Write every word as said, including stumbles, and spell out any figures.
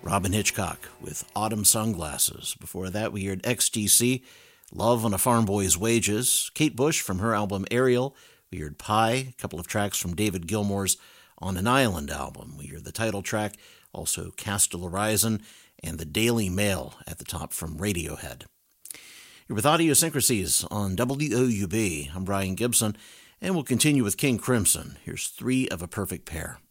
Robyn Hitchcock with Autumn Sunglasses. Before that, we heard X T C, Love on a Farm Boy's Wages. Kate Bush from her album Ariel. We heard Pie, a couple of tracks from David Gilmour's On an Island album. We heard the title track, also Castle Horizon, and the Daily Mail at the top from Radiohead. You're with Audiosyncrasies on W O U B. I'm Brian Gibson, and we'll continue with King Crimson. Here's Three of a Perfect Pair.